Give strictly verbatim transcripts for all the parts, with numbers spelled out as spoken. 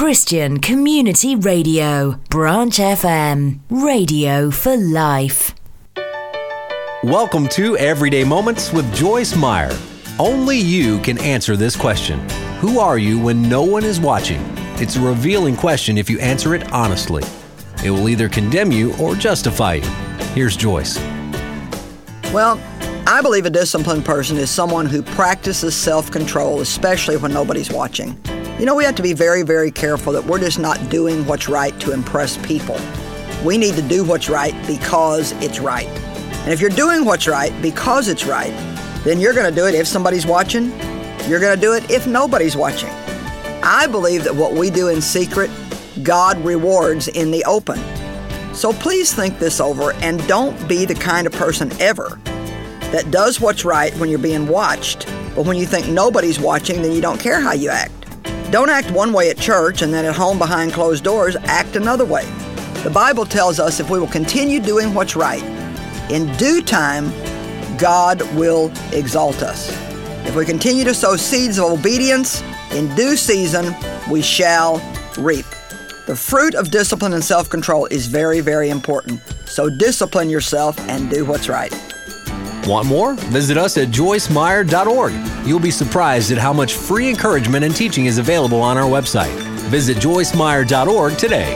Christian Community Radio, Branch F M, radio for life. Welcome to Everyday Moments with Joyce Meyer. Only you can answer this question. Who are you when no one is watching? It's a revealing question if you answer it honestly. It will either condemn you or justify you. Here's Joyce. Well, I believe a disciplined person is someone who practices self-control, especially when nobody's watching. You know, we have to be very, very careful that we're just not doing what's right to impress people. We need to do what's right because it's right. And if you're doing what's right because it's right, then you're going to do it if somebody's watching. You're going to do it if nobody's watching. I believe that what we do in secret, God rewards in the open. So please think this over and don't be the kind of person ever that does what's right when you're being watched, but when you think nobody's watching, then you don't care how you act. Don't act one way at church and then at home behind closed doors, act another way. The Bible tells us if we will continue doing what's right, in due time, God will exalt us. If we continue to sow seeds of obedience, in due season, we shall reap. The fruit of discipline and self-control is very, very important. So discipline yourself and do what's right. Want more? Visit us at joyce meyer dot org. You'll be surprised at how much free encouragement and teaching is available on our website. Visit joyce meyer dot org today.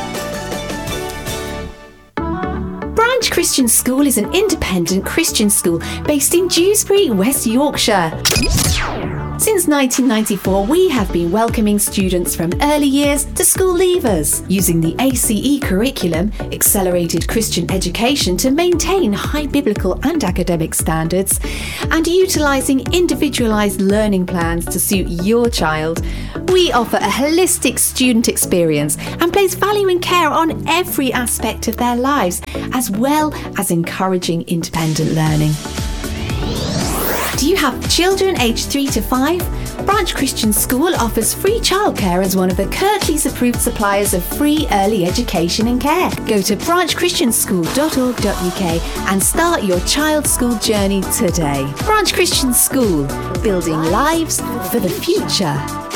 Branch Christian School is an independent Christian school based in Dewsbury, West Yorkshire. Since nineteen ninety-four, we have been welcoming students from early years to school leavers, using the A C E curriculum, Accelerated Christian Education, to maintain high biblical and academic standards, and utilising individualised learning plans to suit your child. We offer a holistic student experience and place value and care on every aspect of their lives, as well as encouraging independent learning. Do you have children aged three to five? Branch Christian School offers free childcare as one of the Kirklees approved suppliers of free early education and care. Go to branch christian school dot org dot u k and start your child's school journey today. Branch Christian School, building lives for the future.